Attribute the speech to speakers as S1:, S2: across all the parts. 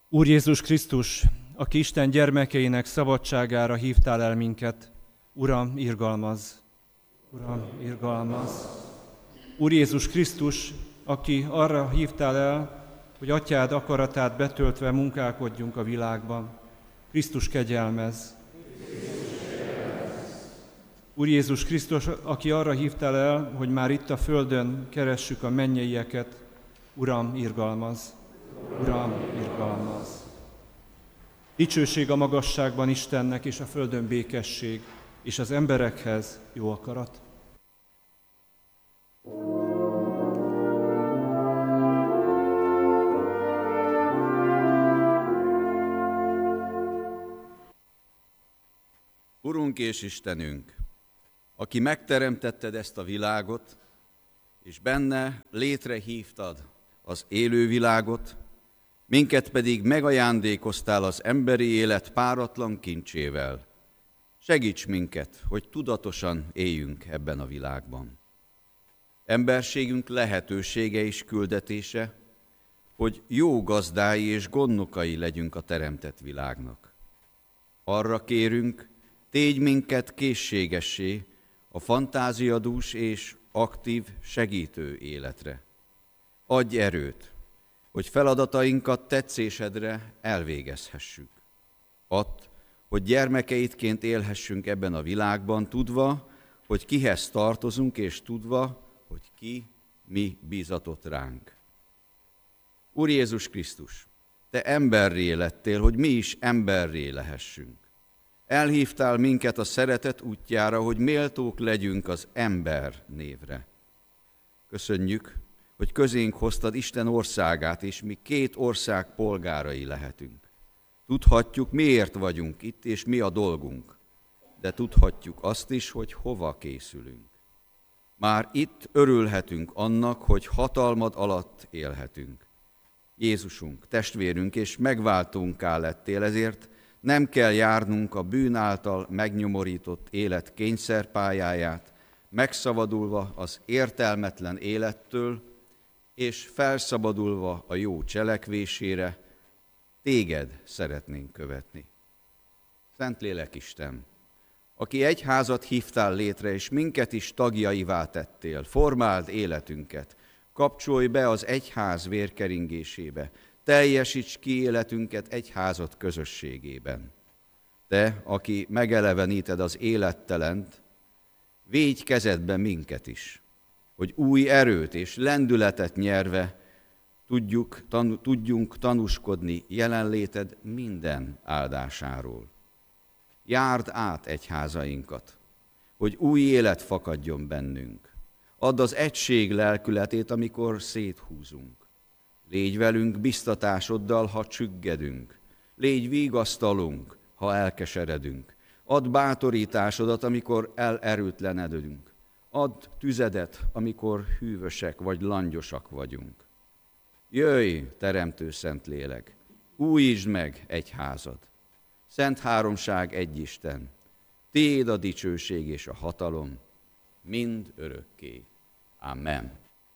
S1: Úr Jézus Krisztus, aki Isten gyermekeinek szabadságára hívtál el minket, Uram, irgalmazz! Uram, irgalmazz! Úr Jézus Krisztus, aki arra hívtál el, hogy Atyád akaratát betöltve munkálkodjunk a világban, Krisztus, kegyelmezz! Úr Jézus Krisztus, aki arra hívtál el, hogy már itt a földön keressük a mennyeieket, Uram, irgalmazz! Uram, irgalmazz! Dicsőség a magasságban Istennek, és a földön békesség, és az emberekhez jó akarat.
S2: Urunk és Istenünk, aki megteremtetted ezt a világot, és benne létrehívtad az élő világot, minket pedig megajándékoztál az emberi élet páratlan kincsével. Segíts minket, hogy tudatosan éljünk ebben a világban. Emberségünk lehetősége és küldetése, hogy jó gazdái és gondnokai legyünk a teremtett világnak. Arra kérünk, tégy minket készségessé a fantáziadús és aktív segítő életre. Adj erőt, hogy feladatainkat tetszésedre elvégezhessük. Add, hogy gyermekeidként élhessünk ebben a világban, tudva, hogy kihez tartozunk, és tudva, hogy ki mi bízatott ránk. Úr Jézus Krisztus, Te emberré lettél, hogy mi is emberré lehessünk. Elhívtál minket a szeretet útjára, hogy méltók legyünk az ember névre. Köszönjük, hogy közénk hoztad Isten országát, és mi két ország polgárai lehetünk. Tudhatjuk, miért vagyunk itt, és mi a dolgunk, de tudhatjuk azt is, hogy hova készülünk. Már itt örülhetünk annak, hogy hatalmad alatt élhetünk. Jézusunk, testvérünk és megváltónká lettél, ezért nem kell járnunk a bűn által megnyomorított élet kényszerpályáját, megszabadulva az értelmetlen élettől, és felszabadulva a jó cselekvésére, téged szeretnénk követni. Szentlélek Isten, aki egyházat hívtál létre, és minket is tagjaivá tettél, formáld életünket, kapcsolj be az egyház vérkeringésébe, teljesíts ki életünket egyházat közösségében. Te, aki megeleveníted az élettelent, védj kezedbe minket is, hogy új erőt és lendületet nyerve tudjunk tanúskodni jelenléted minden áldásáról. Járd át egyházainkat, hogy új élet fakadjon bennünk. Add az egység lelkületét, amikor széthúzunk. Légy velünk biztatásoddal, ha csüggedünk. Légy vigasztalunk, ha elkeseredünk. Add bátorításodat, amikor elerőtlenedünk. Add tüzedet, amikor hűvösek vagy langyosak vagyunk. Jöjj, Teremtő Szentlélek, újítsd meg egyházad. Szent Háromság egy Isten, tiéd a dicsőség és a hatalom, mind örökké. Amen.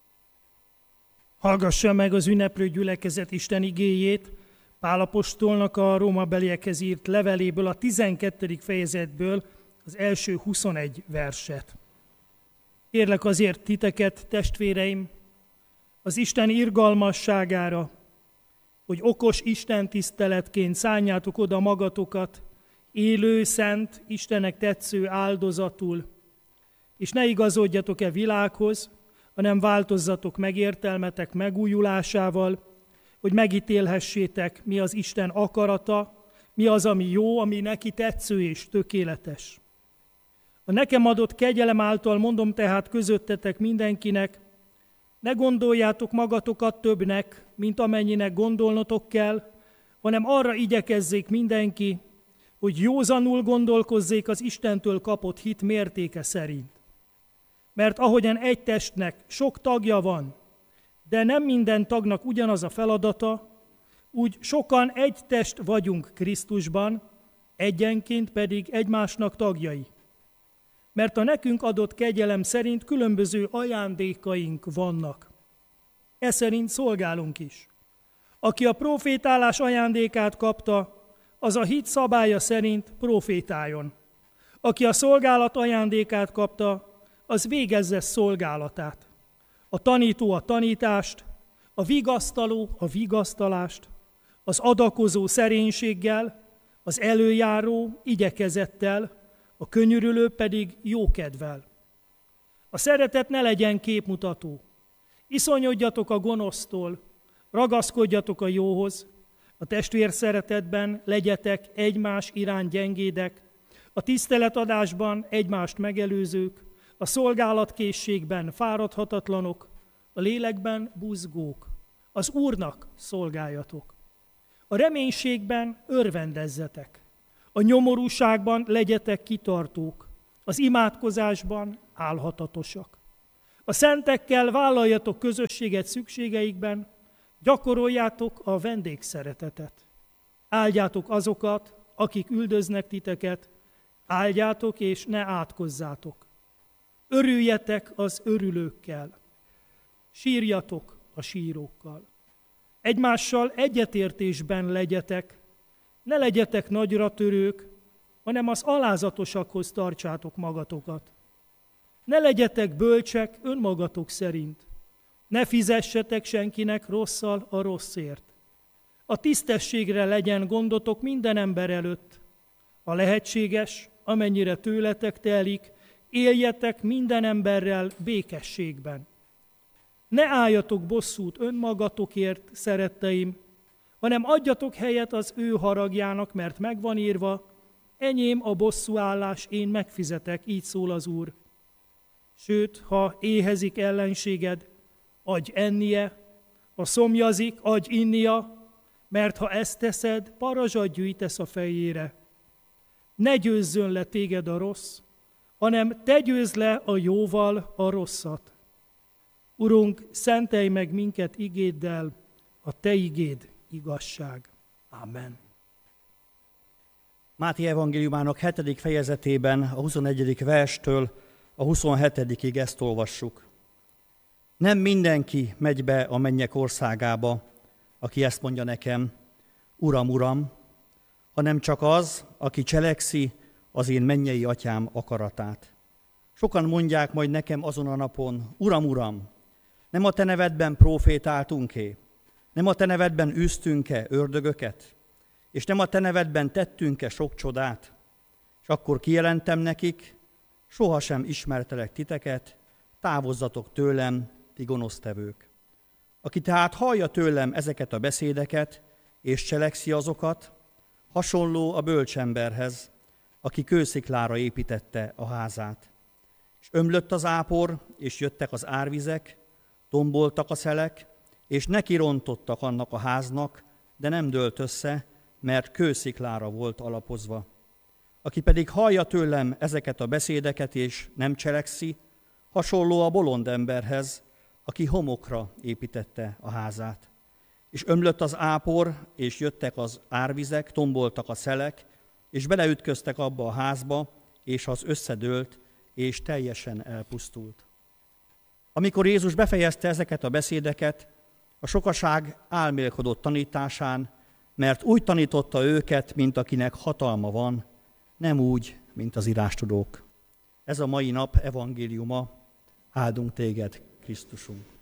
S3: Hallgassa meg az ünneplő gyülekezet Isten igéjét, Pál apostolnak a rómabeliekhez írt leveléből, a 12. fejezetből az első 21 verset. Kérlek azért titeket, testvéreim, az Isten irgalmasságára, hogy okos Isten tiszteletként szánjátok oda magatokat, élő, szent, Istennek tetsző áldozatul, és ne igazodjatok-e világhoz, hanem változzatok meg értelmetek megújulásával, hogy megítélhessétek, mi az Isten akarata, mi az, ami jó, ami neki tetsző és tökéletes. A nekem adott kegyelem által mondom tehát közöttetek mindenkinek, ne gondoljátok magatokat többnek, mint amennyinek gondolnotok kell, hanem arra igyekezzék mindenki, hogy józanul gondolkozzék az Istentől kapott hit mértéke szerint. Mert ahogyan egy testnek sok tagja van, de nem minden tagnak ugyanaz a feladata, úgy sokan egy test vagyunk Krisztusban, egyenként pedig egymásnak tagjai. Mert a nekünk adott kegyelem szerint különböző ajándékaink vannak. E szerint szolgálunk is. Aki a profétálás ajándékát kapta, az a hit szabálya szerint profétáljon. Aki a szolgálat ajándékát kapta, az végezze szolgálatát. A tanító a tanítást, a vigasztaló a vigasztalást, az adakozó szerénységgel, az előjáró igyekezettel, a könyörülő pedig jókedvel. A szeretet ne legyen képmutató. Iszonyodjatok a gonosztól, ragaszkodjatok a jóhoz, a testvér szeretetben legyetek egymás iránt gyengédek, a tiszteletadásban egymást megelőzők, a szolgálatkészségben fáradhatatlanok, a lélekben buzgók, az Úrnak szolgáljatok. A reménységben örvendezzetek, a nyomorúságban legyetek kitartók, az imádkozásban álhatatosak. A szentekkel vállaljatok közösséget szükségeikben, gyakoroljátok a vendégszeretetet. Áldjátok azokat, akik üldöznek titeket, áldjátok és ne átkozzátok. Örüljetek az örülőkkel, sírjatok a sírókkal. Egymással egyetértésben legyetek, ne legyetek nagyra törők, hanem az alázatosakhoz tartsátok magatokat. Ne legyetek bölcsek önmagatok szerint, ne fizessetek senkinek rosszal a rosszért. A tisztességre legyen gondotok minden ember előtt. A lehetséges, amennyire tőletek telik, éljetek minden emberrel békességben. Ne álljatok bosszút önmagatokért, szeretteim, hanem adjatok helyet az ő haragjának, mert megvan írva, enyém a bosszúállás, én megfizetek, így szól az Úr. Sőt, ha éhezik ellenséged, adj ennie, ha szomjazik, adj innia, mert ha ezt teszed, parazsat gyűjtesz a fejére. Ne győzzön le téged a rossz, hanem te győzd le a jóval a rosszat. Urunk, szentelj meg minket igéddel, a te igéd igazság. Amen.
S4: Máté evangéliumának 7. fejezetében a 21. verstől a 27-ig ezt olvassuk. Nem mindenki megy be a mennyek országába, aki ezt mondja nekem, Uram, Uram, hanem csak az, aki cselekszi az én mennyei atyám akaratát. Sokan mondják majd nekem azon a napon, Uram, Uram, nem a te nevedben profétáltunk-e? Nem a te nevedben űztünk-e ördögöket? És nem a te nevedben tettünk-e sok csodát? És akkor kijelentem nekik, sohasem ismertelek titeket, távozzatok tőlem, ti gonosztevők. Aki tehát hallja tőlem ezeket a beszédeket, és cselekszi azokat, hasonló a bölcsemberhez, aki kősziklára építette a házát. És ömlött az ápor, és jöttek az árvizek, tomboltak a szelek, és nekirontottak annak a háznak, de nem dőlt össze, mert kősziklára volt alapozva. Aki pedig hallja tőlem ezeket a beszédeket, és nem cselekszi, hasonló a bolond emberhez, aki homokra építette a házát. És ömlött az ápor, és jöttek az árvizek, tomboltak a szelek, és beleütköztek abba a házba, és az összedőlt, és teljesen elpusztult. Amikor Jézus befejezte ezeket a beszédeket, a sokaság álmélkodott tanításán, mert úgy tanította őket, mint akinek hatalma van, nem úgy, mint az írástudók. Ez a mai nap evangéliuma, áldunk téged, Krisztusunk.